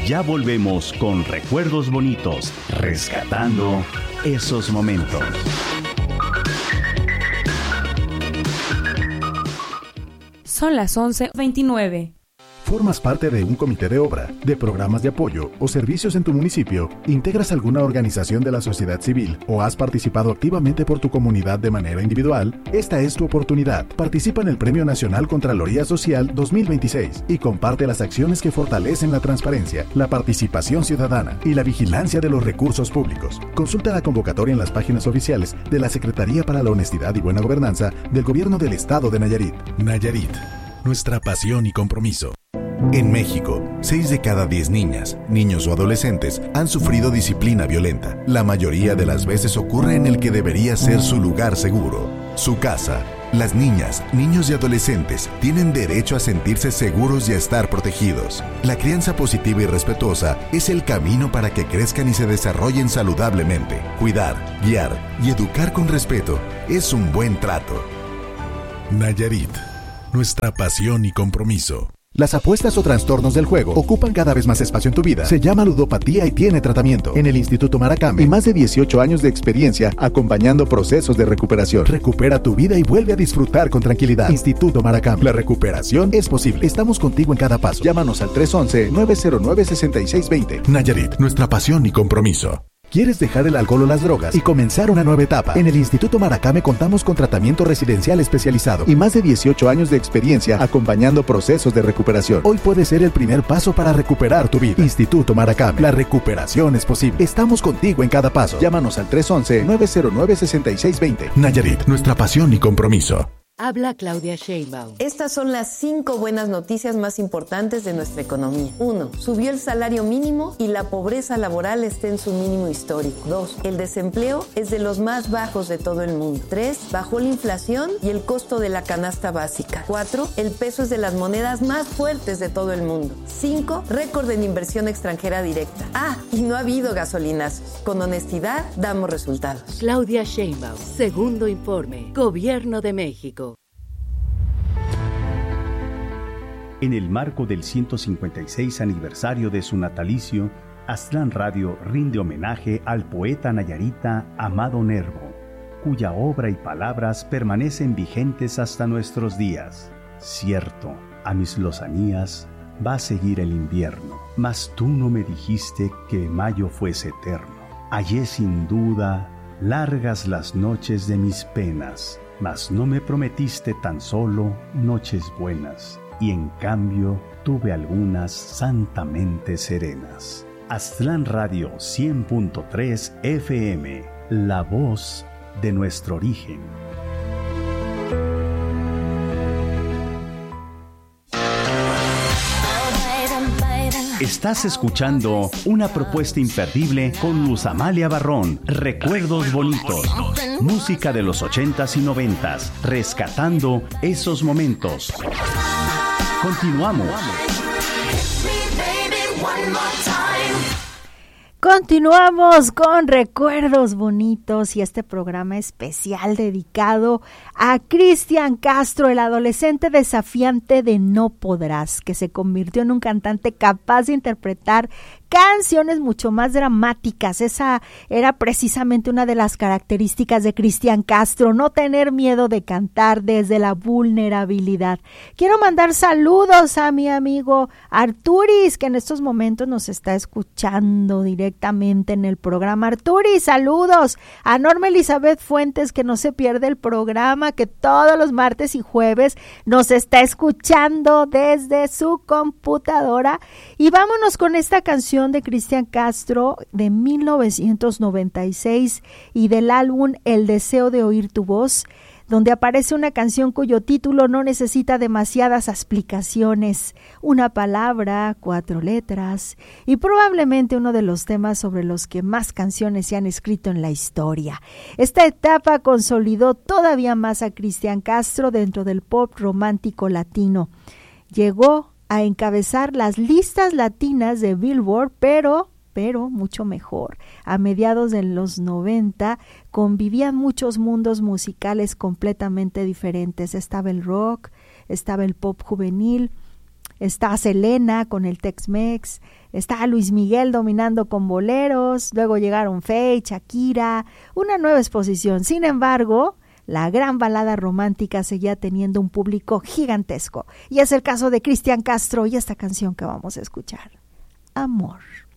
Ya volvemos con recuerdos bonitos, rescatando esos momentos. Son las 11:29. ¿Formas parte de un comité de obra, de programas de apoyo o servicios en tu municipio? ¿Integras alguna organización de la sociedad civil o has participado activamente por tu comunidad de manera individual? Esta es tu oportunidad. Participa en el Premio Nacional Contraloría Social 2026 y comparte las acciones que fortalecen la transparencia, la participación ciudadana y la vigilancia de los recursos públicos. Consulta la convocatoria en las páginas oficiales de la Secretaría para la Honestidad y Buena Gobernanza del Gobierno del Estado de Nayarit. Nayarit, nuestra pasión y compromiso. En México, 6 de cada 10 niñas, niños o adolescentes han sufrido disciplina violenta. La mayoría de las veces ocurre en el que debería ser su lugar seguro, su casa. Las niñas, niños y adolescentes tienen derecho a sentirse seguros y a estar protegidos. La crianza positiva y respetuosa es el camino para que crezcan y se desarrollen saludablemente. Cuidar, guiar y educar con respeto es un buen trato. Nayarit, nuestra pasión y compromiso. Las apuestas o trastornos del juego ocupan cada vez más espacio en tu vida. Se llama ludopatía y tiene tratamiento. En el Instituto Maracame, y más de 18 años de experiencia acompañando procesos de recuperación. Recupera tu vida y vuelve a disfrutar con tranquilidad. Instituto Maracame. La recuperación es posible. Estamos contigo en cada paso. Llámanos al 311-909-6620. Nayarit, nuestra pasión y compromiso. ¿Quieres dejar el alcohol o las drogas y comenzar una nueva etapa? En el Instituto Maracame contamos con tratamiento residencial especializado y más de 18 años de experiencia acompañando procesos de recuperación. Hoy puede ser el primer paso para recuperar tu vida. Instituto Maracame. La recuperación es posible. Estamos contigo en cada paso. Llámanos al 311-909-6620. Nayarit, nuestra pasión y compromiso. Habla Claudia Sheinbaum. Estas son las 5 buenas noticias más importantes de nuestra economía. 1. Subió el salario mínimo y la pobreza laboral está en su mínimo histórico. 2. El desempleo es de los más bajos de todo el mundo. 3. Bajó la inflación y el costo de la canasta básica. 4. El peso es de las monedas más fuertes de todo el mundo. 5. Récord en inversión extranjera directa. Y no ha habido gasolinazos. Con honestidad damos resultados. Claudia Sheinbaum. Segundo informe. Gobierno de México. En el marco del 156 aniversario de su natalicio, Aztlán Radio rinde homenaje al poeta nayarita Amado Nervo, cuya obra y palabras permanecen vigentes hasta nuestros días. Cierto, a mis lozanías va a seguir el invierno, mas tú no me dijiste que mayo fuese eterno. Hallé sin duda largas las noches de mis penas, mas no me prometiste tan solo noches buenas. Y en cambio tuve algunas santamente serenas. Aztlán Radio 100.3 FM, la voz de nuestro origen. Estás escuchando una propuesta imperdible con Luz Amalia Barrón. Recuerdos bonitos. Música de los 80s y 90s. Rescatando esos momentos. Continuamos. Continuamos con recuerdos bonitos y este programa especial dedicado a Cristian Castro, el adolescente desafiante de No Podrás, que se convirtió en un cantante capaz de interpretar canciones mucho más dramáticas. Esa era precisamente una de las características de Cristian Castro, no tener miedo de cantar desde la vulnerabilidad. Quiero mandar saludos a mi amigo Arturis, que en estos momentos nos está escuchando directamente en el programa. Arturis, saludos. A Norma Elizabeth Fuentes, que no se pierde el programa, que todos los martes y jueves nos está escuchando desde su computadora. Y vámonos con esta canción de Cristian Castro de 1996 y del álbum El deseo de oír tu voz, donde aparece una canción cuyo título no necesita demasiadas explicaciones, una palabra, 4 letras, y probablemente uno de los temas sobre los que más canciones se han escrito en la historia. Esta etapa consolidó todavía más a Cristian Castro dentro del pop romántico latino. Llegó a encabezar las listas latinas de Billboard, pero mucho mejor. A mediados de los 90 convivían muchos mundos musicales completamente diferentes. Estaba el rock, estaba el pop juvenil, está Selena con el Tex-Mex, está Luis Miguel dominando con boleros, luego llegaron Feid, Shakira, una nueva exposición. Sin embargo, la gran balada romántica seguía teniendo un público gigantesco. Y es el caso de Cristian Castro y esta canción que vamos a escuchar, Amor.